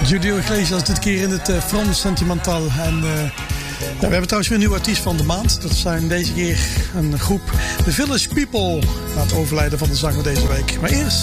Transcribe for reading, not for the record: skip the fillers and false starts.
Julio Iglesias dit keer in het Frans Sentimental. En we hebben trouwens weer een nieuwe artiest van de maand. Dat zijn deze keer een groep The Village People. Na het overlijden van de zanger deze week. Maar eerst